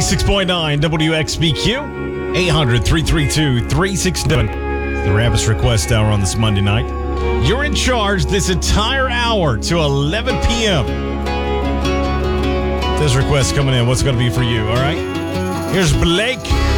96.9 WXBQ, 800-332-367. The Rabbit's Request Hour on this Monday night. You're in charge this entire hour to 11 p.m. There's requests coming in. What's going to be for you, all right? Here's Blake